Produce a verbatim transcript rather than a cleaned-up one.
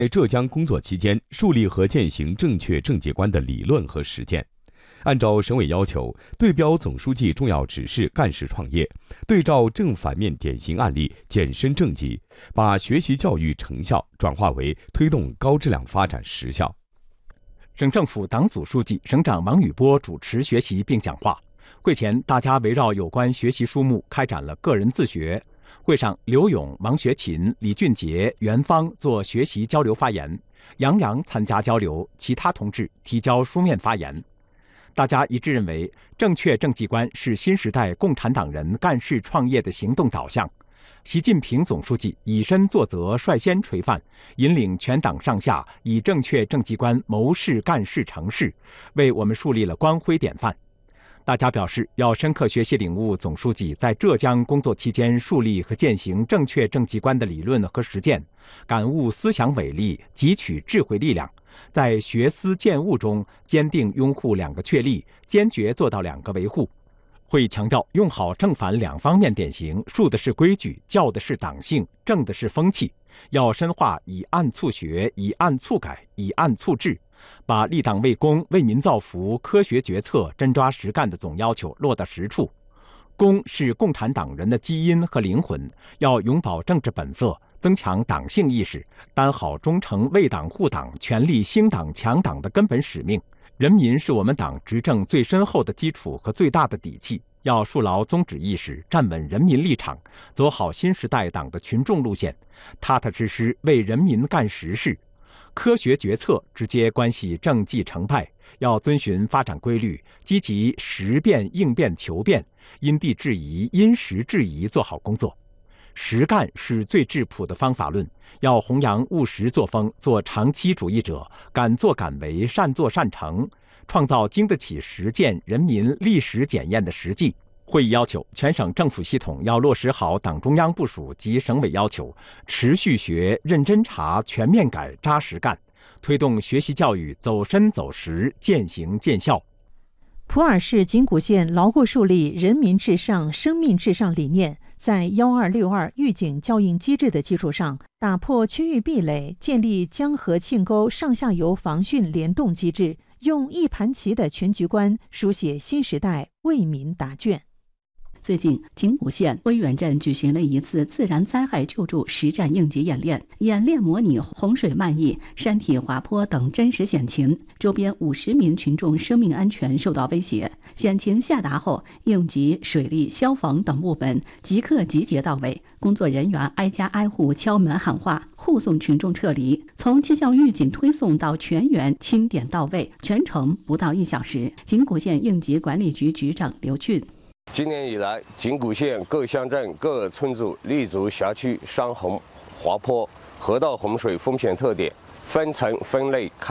在浙江工作期间，树立和践行正确政绩观的理论和实践。按照省委要求，对标总书记重要指示干事创业，对照正反面典型案例减深政绩，把学习教育成效转化为推动高质量发展实效。 省政府党组书记、省长王宇波主持学习并讲话。会前，大家围绕有关学习书目开展了个人自学。会上，刘勇、王学勤、李俊杰、袁芳做学习交流发言，杨洋参加交流，其他同志提交书面发言。大家一致认为，正确政绩观是新时代共产党人干事创业的行动导向。习近平总书记以身作则，率先垂范，引领全党上下以正确政绩观谋事干事成事，为我们树立了光辉典范。大家表示，要深刻学习领悟总书记在浙江工作期间树立和践行正确政绩观的理论和实践，感悟思想伟力，汲取智慧力量，在学思践悟中坚定拥护两个确立，坚决做到两个维护。会议强调，用好正反两方面典型，树的是规矩，教的是党性，正的是风气。要深化以案促学、以案促改、以案促治，把立党为公、为民造福、科学决策、真抓实干的总要求落到实处。公是共产党人的基因和灵魂，要永葆政治本色，增强党性意识，担好忠诚为党护党、全力兴党强党的根本使命。人民是我们党执政最深厚的基础和最大的底气，要树牢宗旨意识，站稳人民立场，走好新时代党的群众路线，踏踏实实为人民干实事。科学决策直接关系政绩成败，要遵循发展规律，积极实变应变求变，因地制宜、因时制宜做好工作。实干是最质朴的方法论，要弘扬务实作风，做长期主义者，敢作敢为，善作善成，创造经得起实践、人民历史检验的实际。会议要求，全省政府系统要落实好党中央部署及省委要求，持续学、认真查、全面改、扎实干，推动学习教育走深走实、渐行渐效。 普洱市景谷县牢固树立人民至上、生命至上理念，在幺二六二预警校应机制的基础上，打破区域壁垒，建立江河沁沟上下游防汛联动机制，用一盘棋的全局观书写新时代为民答卷。 最近，景谷县威远镇举行了一次自然灾害救助实战应急演练，演练模拟洪水漫溢、山体滑坡等真实险情，周边五十名群众生命安全受到威胁。险情下达后，应急、水利、消防等部门即刻集结到位，工作人员挨家挨户敲门喊话，护送群众撤离。从气象预警推送到全员清点到位，全程不到一小时。景谷县应急管理局局长刘俊。 今年以来，景谷县各乡镇各村组立足辖区山洪、滑坡、河道洪水风险特点，分层分类开